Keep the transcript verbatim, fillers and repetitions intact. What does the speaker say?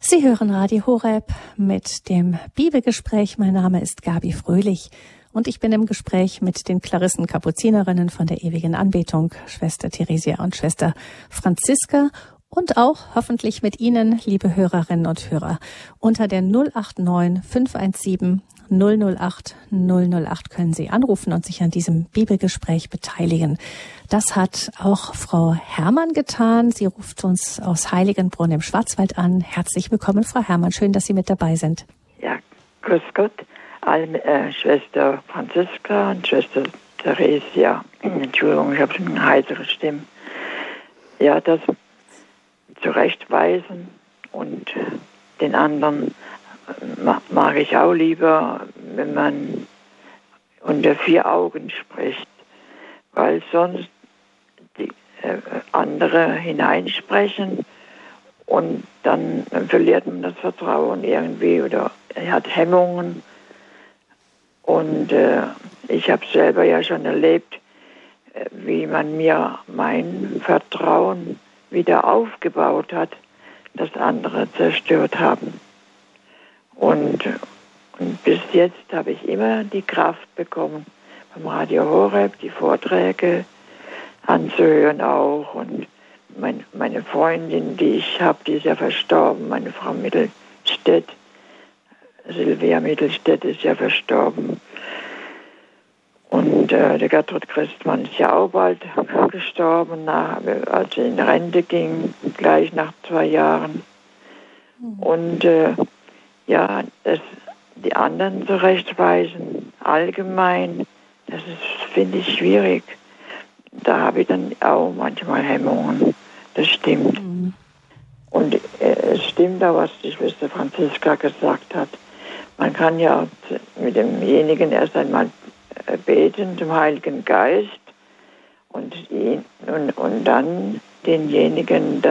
Sie hören Radio Horeb mit dem Bibelgespräch. Mein Name ist Gabi Fröhlich und ich bin im Gespräch mit den Klarissen-Kapuzinerinnen von der ewigen Anbetung, Schwester Theresia und Schwester Franziska, und auch hoffentlich mit Ihnen, liebe Hörerinnen und Hörer. Unter der null acht neun fünf eins sieben null null acht null null acht können Sie anrufen und sich an diesem Bibelgespräch beteiligen. Das hat auch Frau Herrmann getan. Sie ruft uns aus Heiligenbrunn im Schwarzwald an. Herzlich willkommen, Frau Herrmann. Schön, dass Sie mit dabei sind. Ja, grüß Gott. Alle, äh, Schwester Franziska und Schwester Theresia. Entschuldigung, ich habe eine heitere Stimme. Ja, das zurechtweisen und den anderen mag ich auch lieber, wenn man unter vier Augen spricht, weil sonst die äh, andere hineinsprechen und dann verliert man das Vertrauen irgendwie oder er hat Hemmungen. Und äh, ich habe selber ja schon erlebt, äh, wie man mir mein Vertrauen wieder aufgebaut hat, das andere zerstört haben. Und, und bis jetzt habe ich immer die Kraft bekommen, beim Radio Horeb die Vorträge anzuhören auch. Und mein, meine Freundin, die ich habe, die ist ja verstorben, meine Frau Mittelstädt, Silvia Mittelstädt ist ja verstorben. Und äh, der Gertrud Christmann ist ja auch bald gestorben, nach, als sie in Rente ging, gleich nach zwei Jahren. Und äh, ja, das, die anderen zurechtweisen, allgemein, das ist, finde ich, schwierig. Da habe ich dann auch manchmal Hemmungen. Das stimmt. Mhm. Und äh, es stimmt auch, was die Schwester Franziska gesagt hat. Man kann ja mit demjenigen erst einmal beten zum Heiligen Geist und, ihn, und, und dann denjenigen